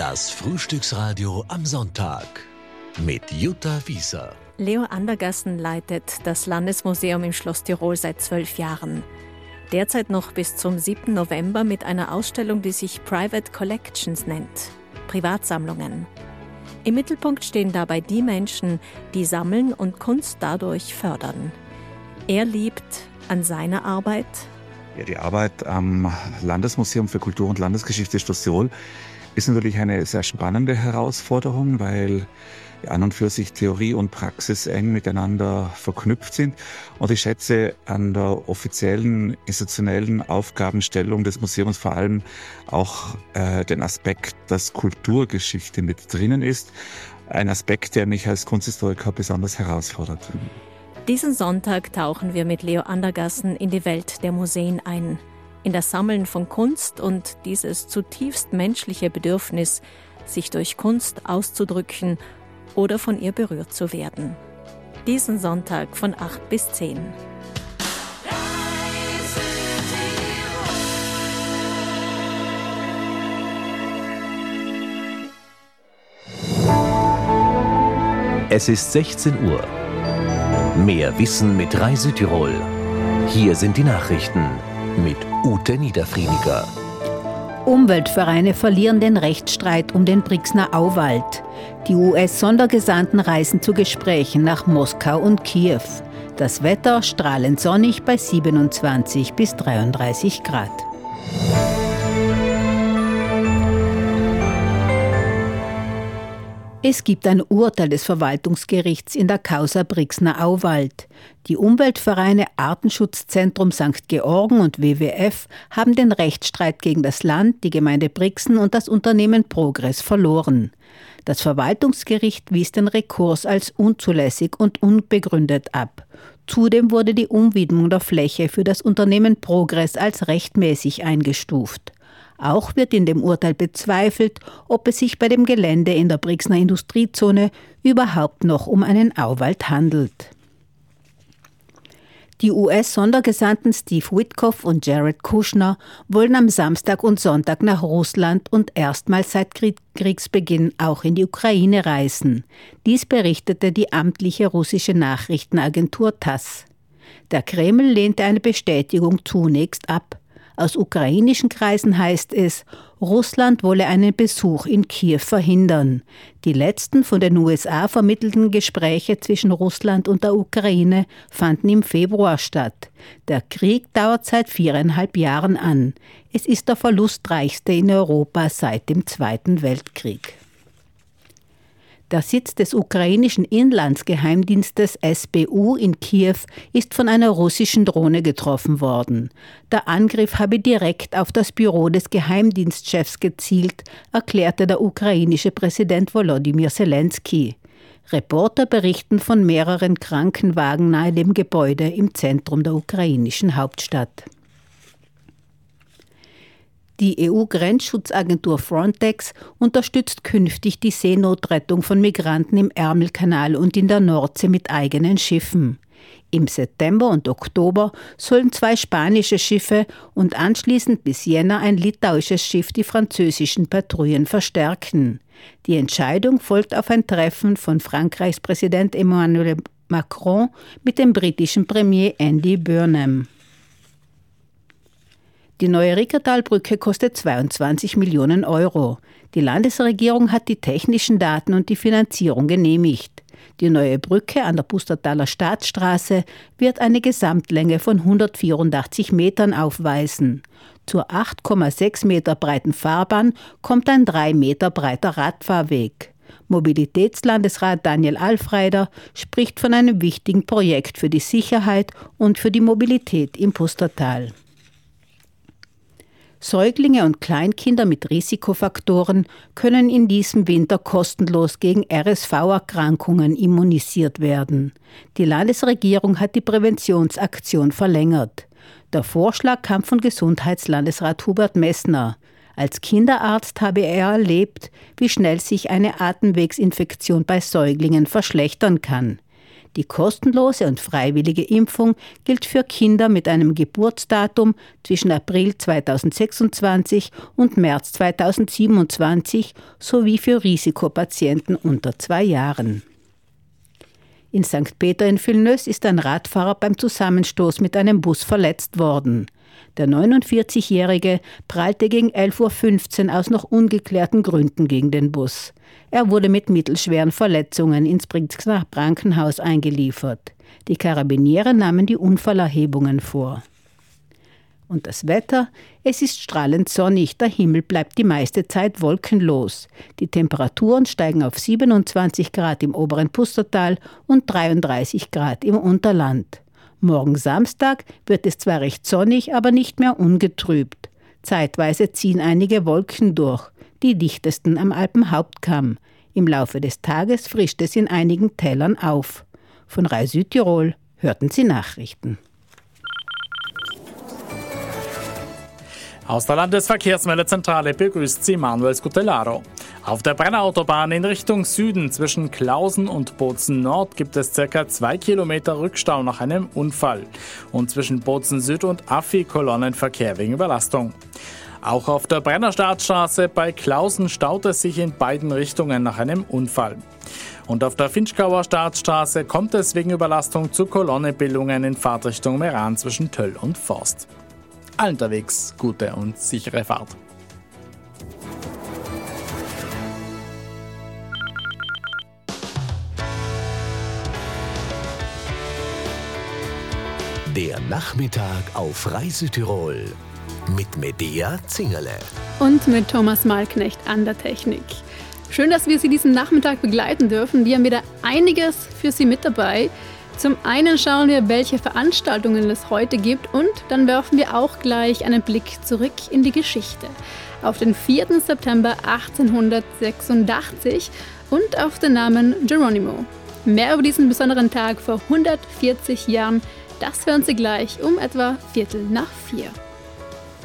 Das Frühstücksradio am Sonntag mit Jutta Wieser. Leo Andergassen leitet das Landesmuseum im Schloss Tirol seit 12 Jahren. Derzeit noch bis zum 7. November mit einer Ausstellung, die sich Private Collections nennt. Privatsammlungen. Im Mittelpunkt stehen dabei die Menschen, die sammeln und Kunst dadurch fördern. Er liebt an seiner Arbeit. Ja, die Arbeit am Landesmuseum für Kultur und Landesgeschichte Schloss Tirol ist natürlich eine sehr spannende Herausforderung, weil an und für sich Theorie und Praxis eng miteinander verknüpft sind. Und ich schätze an der offiziellen, institutionellen Aufgabenstellung des Museums vor allem auch den Aspekt, dass Kulturgeschichte mit drinnen ist. Ein Aspekt, der mich als Kunsthistoriker besonders herausfordert. Diesen Sonntag tauchen wir mit Leo Andergassen in die Welt der Museen ein. In das Sammeln von Kunst und dieses zutiefst menschliche Bedürfnis, sich durch Kunst auszudrücken oder von ihr berührt zu werden. Diesen Sonntag von 8 bis 10. Es ist 16 Uhr. Mehr Wissen mit Reise Tirol. Hier sind die Nachrichten mit Ute Niederfriediger. Umweltvereine verlieren den Rechtsstreit um den Brixner Auwald. Die US-Sondergesandten reisen zu Gesprächen nach Moskau und Kiew. Das Wetter strahlend sonnig bei 27 bis 33 Grad. Es gibt ein Urteil des Verwaltungsgerichts in der Causa Brixner Auwald. Die Umweltvereine Artenschutzzentrum St. Georgen und WWF haben den Rechtsstreit gegen das Land, die Gemeinde Brixen und das Unternehmen Progress verloren. Das Verwaltungsgericht wies den Rekurs als unzulässig und unbegründet ab. Zudem wurde die Umwidmung der Fläche für das Unternehmen Progress als rechtmäßig eingestuft. Auch wird in dem Urteil bezweifelt, ob es sich bei dem Gelände in der Brixner Industriezone überhaupt noch um einen Auwald handelt. Die US-Sondergesandten Steve Witkoff und Jared Kushner wollen am Samstag und Sonntag nach Russland und erstmals seit Kriegsbeginn auch in die Ukraine reisen. Dies berichtete die amtliche russische Nachrichtenagentur TASS. Der Kreml lehnte eine Bestätigung zunächst ab. Aus ukrainischen Kreisen heißt es, Russland wolle einen Besuch in Kiew verhindern. Die letzten von den USA vermittelten Gespräche zwischen Russland und der Ukraine fanden im Februar statt. Der Krieg dauert seit 4,5 Jahren an. Es ist der verlustreichste in Europa seit dem Zweiten Weltkrieg. Der Sitz des ukrainischen Inlandsgeheimdienstes SBU in Kiew ist von einer russischen Drohne getroffen worden. Der Angriff habe direkt auf das Büro des Geheimdienstchefs gezielt, erklärte der ukrainische Präsident Volodymyr Zelensky. Reporter berichten von mehreren Krankenwagen nahe dem Gebäude im Zentrum der ukrainischen Hauptstadt. Die EU-Grenzschutzagentur Frontex unterstützt künftig die Seenotrettung von Migranten im Ärmelkanal und in der Nordsee mit eigenen Schiffen. Im September und Oktober sollen 2 spanische Schiffe und anschließend bis Jänner ein litauisches Schiff die französischen Patrouillen verstärken. Die Entscheidung folgt auf ein Treffen von Frankreichs Präsident Emmanuel Macron mit dem britischen Premier Andy Burnham. Die neue Rickertalbrücke kostet 22 Millionen Euro. Die Landesregierung hat die technischen Daten und die Finanzierung genehmigt. Die neue Brücke an der Pustertaler Staatsstraße wird eine Gesamtlänge von 184 Metern aufweisen. Zur 8,6 Meter breiten Fahrbahn kommt ein 3 Meter breiter Radfahrweg. Mobilitätslandesrat Daniel Alfreider spricht von einem wichtigen Projekt für die Sicherheit und für die Mobilität im Pustertal. Säuglinge und Kleinkinder mit Risikofaktoren können in diesem Winter kostenlos gegen RSV-Erkrankungen immunisiert werden. Die Landesregierung hat die Präventionsaktion verlängert. Der Vorschlag kam von Gesundheitslandesrat Hubert Messner. Als Kinderarzt habe er erlebt, wie schnell sich eine Atemwegsinfektion bei Säuglingen verschlechtern kann. Die kostenlose und freiwillige Impfung gilt für Kinder mit einem Geburtsdatum zwischen April 2026 und März 2027 sowie für Risikopatienten unter 2 Jahren. In St. Peter in Vilnius ist ein Radfahrer beim Zusammenstoß mit einem Bus verletzt worden. Der 49-Jährige prallte gegen 11:15 Uhr aus noch ungeklärten Gründen gegen den Bus. Er wurde mit mittelschweren Verletzungen ins Brixner Krankenhaus eingeliefert. Die Karabiniere nahmen die Unfallerhebungen vor. Und das Wetter? Es ist strahlend sonnig, der Himmel bleibt die meiste Zeit wolkenlos. Die Temperaturen steigen auf 27 Grad im oberen Pustertal und 33 Grad im Unterland. Morgen Samstag wird es zwar recht sonnig, aber nicht mehr ungetrübt. Zeitweise ziehen einige Wolken durch, die dichtesten am Alpenhauptkamm. Im Laufe des Tages frischt es in einigen Tälern auf. Von RAI Südtirol hörten Sie Nachrichten. Aus der Landesverkehrsmeldezentrale begrüßt Sie Manuel Scutellaro. Auf der Brenner-Autobahn in Richtung Süden zwischen Klausen und Bozen Nord gibt es ca. 2 Kilometer Rückstau nach einem Unfall. Und zwischen Bozen Süd und Affi Kolonnenverkehr wegen Überlastung. Auch auf der Brenner Startstraße bei Klausen staut es sich in beiden Richtungen nach einem Unfall. Und auf der Finchgauer Startstraße kommt es wegen Überlastung zu Kolonnenbildungen in Fahrtrichtung Meran zwischen Töll und Forst. Allen unterwegs gute und sichere Fahrt. Der Nachmittag auf RAI Südtirol mit Medea Zingerle. Und mit Thomas Malknecht an der Technik. Schön, dass wir Sie diesen Nachmittag begleiten dürfen. Wir haben wieder einiges für Sie mit dabei. Zum einen schauen wir, welche Veranstaltungen es heute gibt und dann werfen wir auch gleich einen Blick zurück in die Geschichte. Auf den 4. September 1886 und auf den Namen Geronimo. Mehr über diesen besonderen Tag vor 140 Jahren, das hören Sie gleich um etwa 3:45.